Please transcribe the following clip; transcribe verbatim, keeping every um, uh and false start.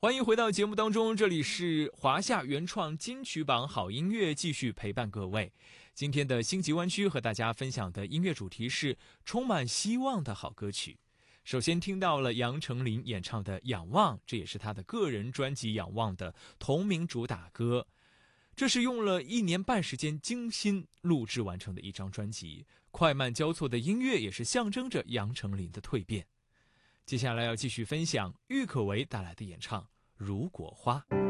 欢迎回到节目当中，这里是华夏原创金曲榜好音乐，继续陪伴各位。今天的星级湾区和大家分享的音乐主题是充满希望的好歌曲。首先听到了杨丞琳演唱的《仰望》，这也是他的个人专辑《仰望》的同名主打歌。这是用了一年半时间精心录制完成的一张专辑，快慢交错的音乐也是象征着杨丞琳的蜕变。接下来要继续分享郁可唯带来的演唱《如果花》。